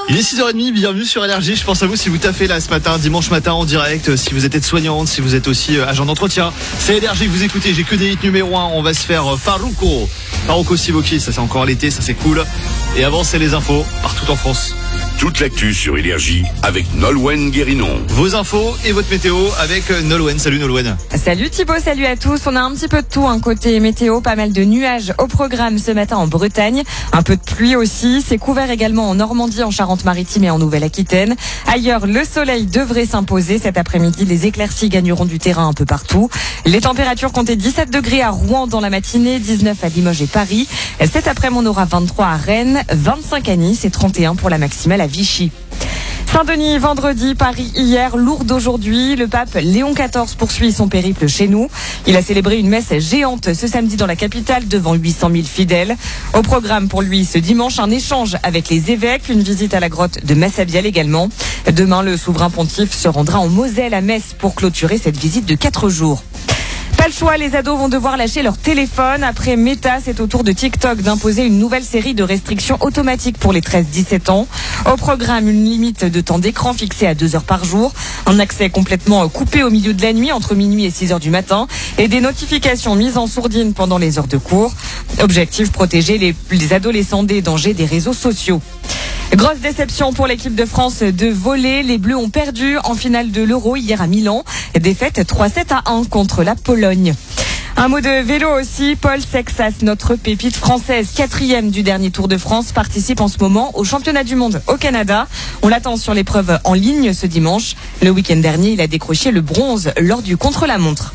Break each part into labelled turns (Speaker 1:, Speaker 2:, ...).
Speaker 1: Il est 6h30, bienvenue sur Énergie. Je pense à vous si vous taffez là ce matin, dimanche matin en direct, si vous êtes aide-soignante, si vous êtes aussi agent d'entretien. C'est Énergie que vous écoutez, j'ai que des hits numéro 1. On va se faire Farruko Sivoki, ça c'est encore l'été, ça c'est cool. Et avant c'est les infos, partout en France.
Speaker 2: Toute l'actu sur Énergie avec Nolwenn Guérinon.
Speaker 1: Vos infos et votre météo avec Nolwenn. Salut Nolwenn.
Speaker 3: Salut Thibaut, salut à tous. On a un petit peu de tout, côté météo, pas mal de nuages au programme ce matin en Bretagne. Un peu de pluie aussi. C'est couvert également en Normandie, en Charente-Maritime et en Nouvelle-Aquitaine. Ailleurs, le soleil devrait s'imposer. Cet après-midi, les éclaircies gagneront du terrain un peu partout. Les températures comptaient 17 degrés à Rouen dans la matinée, 19 à Limoges et Paris. Cet après-midi, on aura 23 à Rennes, 25 à Nice et 31 pour la maximale à Vichy. Saint-Denis, vendredi, Paris hier, Lourdes aujourd'hui. Le pape Léon XIV poursuit son périple chez nous. Il a célébré une messe géante ce samedi dans la capitale devant 800 000 fidèles. Au programme pour lui ce dimanche, un échange avec les évêques, une visite à la grotte de Massabielle également. Demain, le souverain pontife se rendra en Moselle à Metz pour clôturer cette visite de 4 jours. Pas le choix, les ados vont devoir lâcher leur téléphone. Après Meta, c'est au tour de TikTok d'imposer une nouvelle série de restrictions automatiques pour les 13-17 ans. Au programme, une limite de temps d'écran fixée à 2 heures par jour, un accès complètement coupé au milieu de la nuit entre minuit et 6 heures du matin et des notifications mises en sourdine pendant les heures de cours. Objectif, protéger les adolescents des dangers des réseaux sociaux. Grosse déception pour l'équipe de France de volley. Les Bleus ont perdu en finale de l'Euro hier à Milan. Défaite 3-7-1 contre la Pologne. Un mot de vélo aussi. Paul Sexas, notre pépite française, 4e du dernier Tour de France, participe en ce moment au championnat du monde au Canada. On l'attend sur l'épreuve en ligne ce dimanche. Le week-end dernier, il a décroché le bronze lors du contre-la-montre.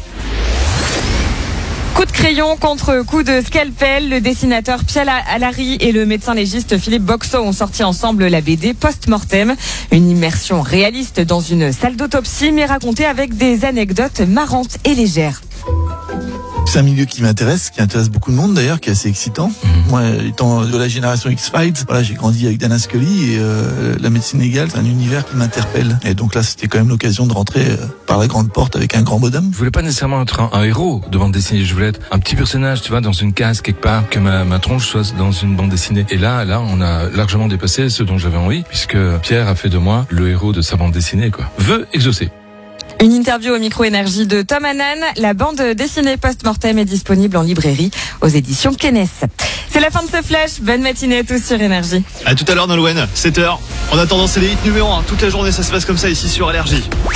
Speaker 3: Coup de crayon contre coup de scalpel, le dessinateur Pierre Allary et le médecin légiste Philippe Boxeau ont sorti ensemble la BD Post-Mortem. Une immersion réaliste dans une salle d'autopsie, mais racontée avec des anecdotes marrantes et légères.
Speaker 4: C'est un milieu qui m'intéresse, qui intéresse beaucoup de monde d'ailleurs, qui est assez excitant. Moi, étant de la génération X-Files, voilà, j'ai grandi avec Dana Scully et la médecine légale, c'est un univers qui m'interpelle. Et donc là, c'était quand même l'occasion de rentrer par la grande porte avec un grand bonhomme.
Speaker 5: Je voulais pas nécessairement être un héros de bande dessinée, je voulais être un petit personnage, tu vois, dans une case quelque part, que ma tronche soit dans une bande dessinée. Et là, on a largement dépassé ce dont j'avais envie, puisque Pierre a fait de moi le héros de sa bande dessinée, quoi. Vœu exaucé.
Speaker 3: Une interview au micro Énergie de Tom Hanan. La bande dessinée Post-Mortem est disponible en librairie aux éditions Kennes. C'est la fin de ce flash. Bonne matinée à tous sur Énergie.
Speaker 1: À tout à l'heure Nolwenn, 7h. En attendant, c'est les hits numéro 1. Toute la journée, ça se passe comme ça ici sur Énergie.